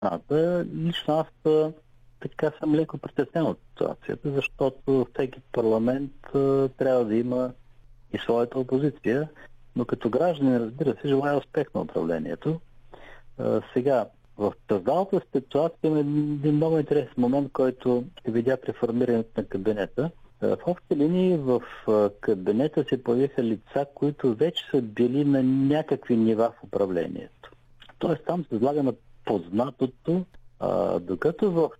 Лично аз така съм леко притеснен от ситуацията, защото всеки парламент трябва да има и своята опозиция, но като граждани, разбира се, желая успех на управлението. Сега, в създалата ситуация има един много интересен момент, който се видя при формирането на кабинета. В общи линии в кабинета се появиха лица, които вече са били на някакви нива в управлението. Тоест там се залага на познатото, докато в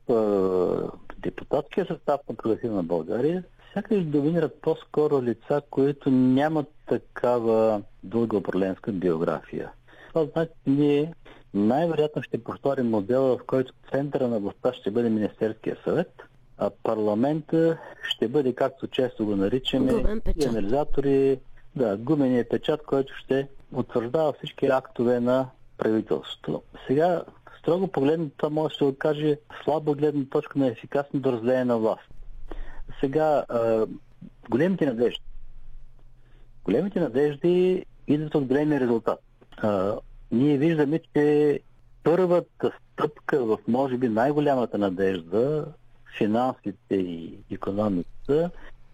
депутатския състав на Прогресивна България сякаш доминират по-скоро лица, които нямат такава дълга управленска биография. Това значи, ние най-вероятно ще повторим модела, в който центъра на властта ще бъде Министерския съвет, а парламента ще бъде, както често го наричаме, анализатори, гумения печат, който ще утвърждава всички актове на правителството. Сега, строго погледнато, това може да се окаже слабо гледна точка на ефикасното разделение на власт. Сега, големите надежди. Големите надежди идват от големия резултат. Ние виждаме, че първата стъпка в, може би, най-голямата надежда, финансите и икономиката,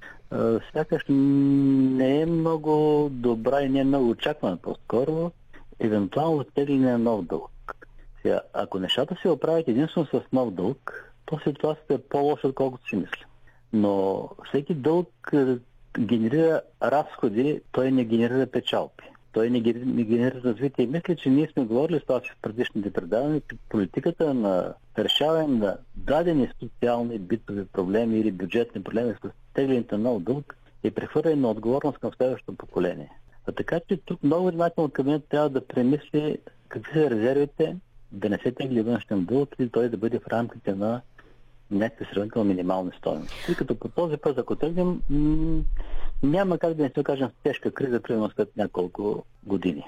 сякаш не е много добра и не е много очаквана по-скоро, евентуално оттегляне на нов дълг. Сега, ако нещата се оправят единствено с нов дълг, то ситуацията е по-лоша, отколкото си мисля. Но всеки дълг генерира разходи, той не генерира печалби. Той не генерира развитие. И мисля, че ние сме говорили с това в предишните предавания, че политиката на решаване на дадени социални битови проблеми или бюджетни проблеми с теглянето на нов дълг е прехвърляне на отговорност към следващото поколение. Така че тук много внимателно кабинет трябва да премисли какви са резервите, да не се тегли външен дълг и той да бъде в рамките на някакви сравнително минимални стойности. Тъй като по този път, ако тръгнем, няма как да не се окажем в тежка криза, примерно след няколко години.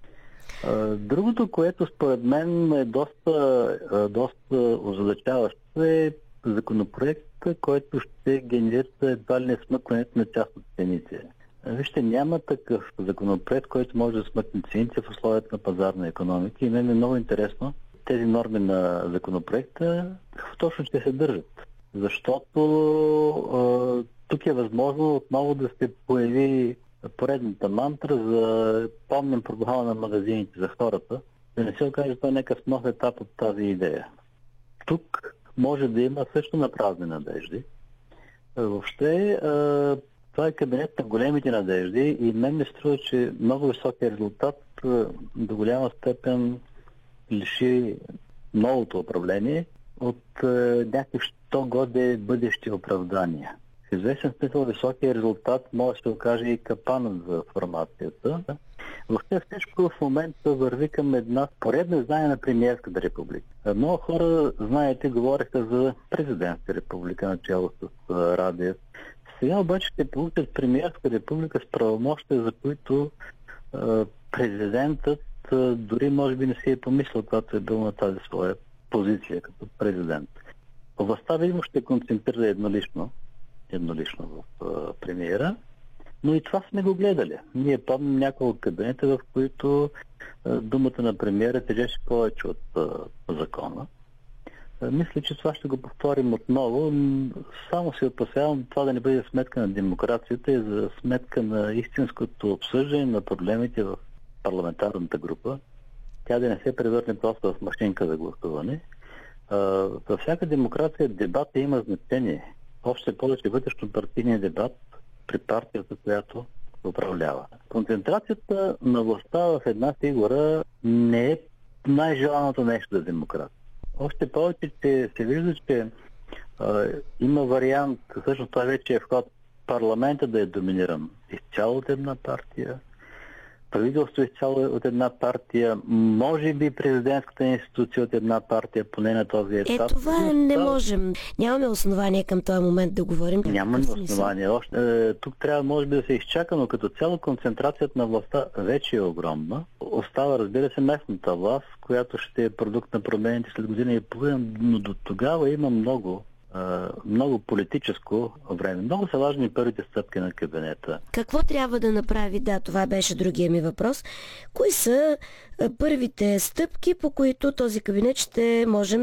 Другото, което според мен е доста озадачаващо, е законопроект, който ще генерира едва ли не смъкването на част от цените. Вижте, няма такъв законопроект, който може да смъкне цените в условията на пазарна икономика и мен е много интересно тези норми на законопроекта какво точно ще се държат. Защото тук е възможно отново да се появи поредната мантра за помним програма на магазините за хората, да не се окаже това някакъв нов етап от тази идея. Тук може да има също напразни надежди. Въобще това е кабинет на големите надежди и мен ми струва, че много високия резултат до голяма степен лиши новото управление от някакви що-годе бъдещи оправдания. В известен смисъл високия резултат може да се окаже и капан за формацията. Въобще всичко в момента върви към една поредно издание на премиерската република. Много хора, знаете, говориха за президентска република, начало с Радев. Сега обаче ще получат премиерска република с правомощия, за които президентът дори може би не си е помислил, когато е бил на тази своя позиция като президент. Властта, видимо, ще концентрира еднолично в премиера, но и това сме го гледали. Ние помним няколко кабинета, в които думата на премиера тежеше повече от закона. Мисля, че това ще го повторим отново. Само се опасявам това да не бъде сметка на демокрацията и за сметка на истинското обсъждане на проблемите в парламентарната група. Тя да не се превърне просто в машинка за гласуване. Във всяка демокрация дебата има значение. Още повече вътрешно партийния дебат при партията, която управлява. Концентрацията на властта в една фигура не е най-желаното нещо за демокрация. Още повече, че се вижда, че има вариант, всъщност това вече е вход, парламента да е доминиран изцяло от една партия, правителство изцяло от една партия, може би президентската институция от една партия, поне на този етап. Това не можем. Нямаме основание към този момент да говорим. Нямаме основание. Тук трябва, може би, да се изчака, но като цяло концентрацията на властта вече е огромна. Остава, разбира се, местната власт, която ще е продукт на промените след година и половина, но до тогава има много политическо време. Много са важни първите стъпки на кабинета. Какво трябва да направи? Да, това беше другия ми въпрос. Кои са първите стъпки, по които този кабинет ще можем